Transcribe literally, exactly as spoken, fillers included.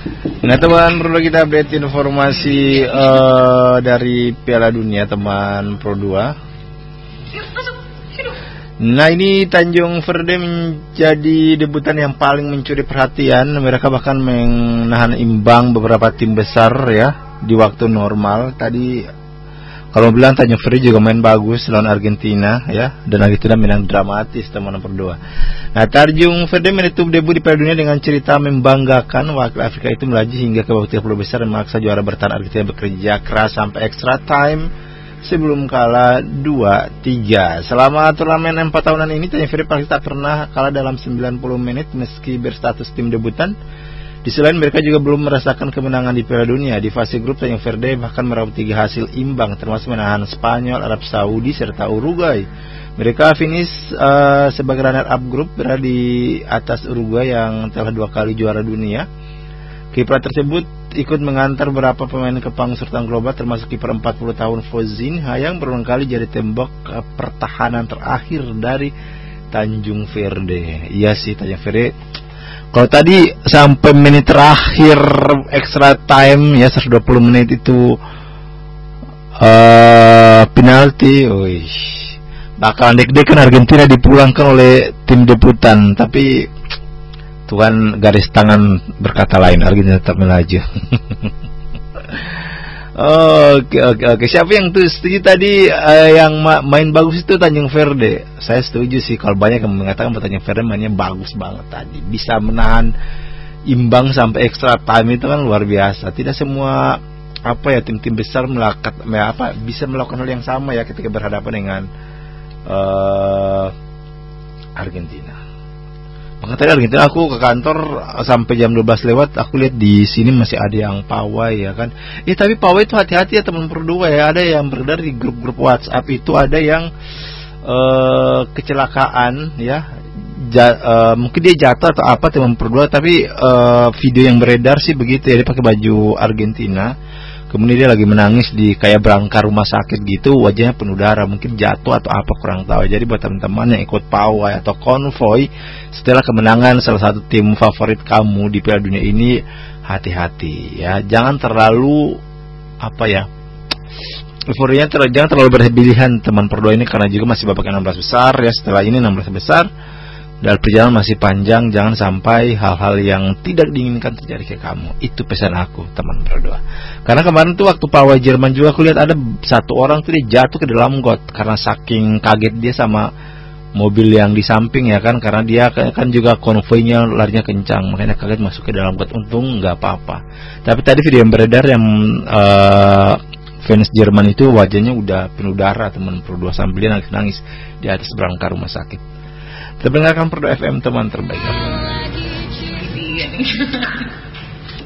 Nah teman Pro dua, kita update informasi uh, dari Piala Dunia teman Pro dua. Nah ini Tanjung Verde menjadi debutan yang paling mencuri perhatian. Mereka bahkan menahan imbang beberapa tim besar ya di waktu normal. Tadi kalau bilang Tanjung Verde juga main bagus lawan Argentina ya, dan Argentina menang dramatis teman Pro dua. Nah Tanjung Verde menutup debut di Piala Dunia dengan cerita membanggakan. Wakil Afrika itu melaju hingga ke babak tiga puluh besar dan memaksa juara bertahan Argentina bekerja keras sampai extra time sebelum kalah dua tiga. Selama turnamen empat tahunan ini Tanjung Verde paling tak pernah kalah dalam sembilan puluh menit meski berstatus tim debutan. Di sisi lain mereka juga belum merasakan kemenangan di Piala Dunia. Di fase grup Tanjung Verde bahkan meraup tiga hasil imbang termasuk menahan Spanyol, Arab Saudi serta Uruguay. Mereka finish uh, sebagai runner up grup berada di atas Uruguay yang telah dua kali juara dunia. Kiprah tersebut ikut mengantar beberapa pemain ke panggung surutang global termasuk kiper empat puluh tahun Fozinha yang berulang kali jadi tembok uh, pertahanan terakhir dari Tanjung Verde. Iya sih Tanjung Verde. Kalau tadi sampai menit terakhir extra time ya seratus dua puluh menit itu uh, penalti, wih, bakalan deg-degan Argentina dipulangkan oleh tim debutan. Tapi Tuhan garis tangan berkata lain, Argentina tetap melaju. Oke oke oke. Siapa yang tuh setuju tadi uh, yang ma- main bagus itu Tanjung Verde? Saya setuju sih. Kalau banyak yang mengatakan bahwa Tanjung Verde mainnya bagus banget tadi, bisa menahan imbang sampai extra time itu kan luar biasa. Tidak semua apa ya tim-tim besar melakukan apa bisa melakukan hal yang sama ya ketika berhadapan dengan uh, Argentina. Maka tadi Argentina aku ke kantor sampai jam dua belas lewat, aku lihat di sini masih ada yang pawai ya kan. Eh tapi pawai itu hati-hati ya teman Pro dua ya. Ada yang beredar di grup-grup WhatsApp itu ada yang uh, kecelakaan ya. Ja, uh, mungkin dia jatuh atau apa teman Pro dua, tapi uh, video yang beredar sih begitu ya, dia pakai baju Argentina. Kemudian dia lagi menangis di kayak berangkar rumah sakit gitu, wajahnya penuh darah, mungkin jatuh atau apa kurang tahu. Jadi buat teman-teman yang ikut pawai atau konvoy setelah kemenangan salah satu tim favorit kamu di Piala Dunia ini, hati-hati ya, jangan terlalu apa ya, euforianya ter- jangan terlalu berlebihan teman Pro dua ini, karena juga masih babak enam belas besar ya, setelah ini enam belas besar. Dan perjalanan masih panjang, jangan sampai hal-hal yang tidak diinginkan terjadi ke kamu. Itu pesan aku teman Pro dua. Karena kemarin tuh waktu pawai Jerman juga aku lihat ada satu orang tuh dia jatuh ke dalam got karena saking kaget dia sama mobil yang di samping ya kan, karena dia kan juga konvoynya larinya kencang, makanya kaget masuk ke dalam got. Untung nggak apa-apa. Tapi tadi video yang beredar yang uh, fans Jerman itu wajahnya udah penuh darah teman Pro dua, sambil dia nangis-nangis di atas berangkar rumah sakit. Kita dengarkan Pro dua F M teman terbaik.